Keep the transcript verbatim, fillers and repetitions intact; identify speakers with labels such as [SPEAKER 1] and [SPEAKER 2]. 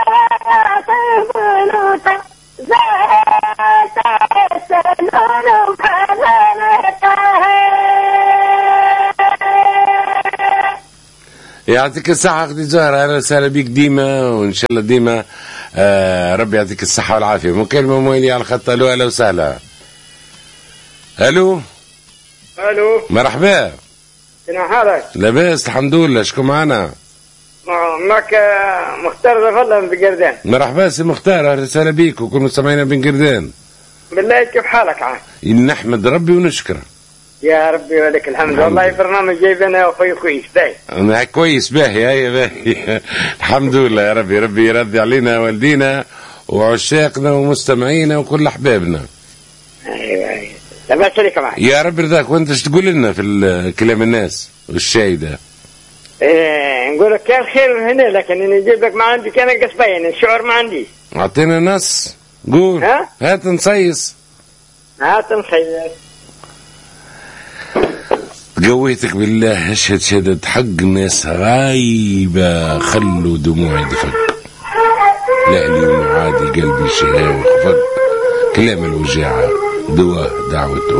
[SPEAKER 1] يعطيك الصحة أختي زهرة، أهلا وسهلا بيك ديما، وإن شاء الله ديما آه ربي يعطيك الصحة والعافية. مكالمة موالية على الخط. ألو أهلا وسهلا. ألو
[SPEAKER 2] ألو
[SPEAKER 1] مرحبا.
[SPEAKER 2] شنو حالك؟
[SPEAKER 1] لاباس الحمد لله. شكون معنا؟
[SPEAKER 2] معك مختار ظفر من بن
[SPEAKER 1] مرحبا سي مختار، أهلا وسهلا بيك وكل مستمعينا بن قردان.
[SPEAKER 2] بالله كيف حالك عاد؟
[SPEAKER 1] نحمد ربي ونشكره.
[SPEAKER 2] يا ربي ولك الحمد. والله برنامج جايبنا وخي كويس باهي.
[SPEAKER 1] انا كويس باهي. هيا باهي الحمد لله يا ربي. ربي يرضي علينا والدينا وعشاقنا ومستمعينا وكل احبابنا.
[SPEAKER 2] ايوه ايوه لاباس عليك معك
[SPEAKER 1] يا ربي رضاك. وانت ايش تقول لنا في كلام الناس والشاي ده؟
[SPEAKER 2] ايه نقول لك كان خير هنا، لكن انا نجيب لك ما عندي كان قصبين الشعور ما عندي.
[SPEAKER 1] اعطينا نص قول.
[SPEAKER 2] ها
[SPEAKER 1] هات نصيص.
[SPEAKER 2] هات نصيص.
[SPEAKER 1] قويتك بالله اشهد شهادة حق ناس غايبة خلوا دموعي دفق. لا اليوم عادي قلبي شهاوي خفق. كلام الوجاعة دواء دعوة